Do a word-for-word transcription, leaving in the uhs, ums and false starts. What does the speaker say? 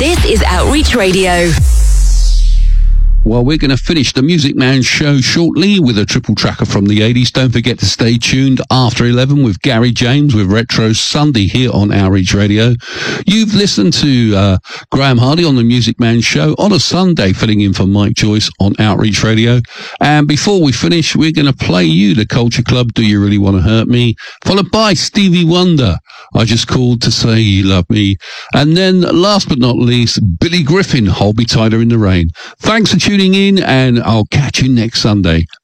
This is Outreach Radio. Well, we're going to finish the Music Man show shortly with a triple tracker from the eighties. Don't forget to stay tuned after eleven with Gary James with Retro Sunday here on Outreach Radio. You've listened to uh, Graham Hardy on the Music Man show on a Sunday, filling in for Mike Joyce on Outreach Radio. And before we finish, we're going to play you the Culture Club, Do You Really Want to Hurt Me? Followed by Stevie Wonder, I Just Called to Say You Love Me. And then last but not least, Billy Griffin, Hold Me Tighter in the Rain. Thanks for tuning in, and I'll catch you next Sunday.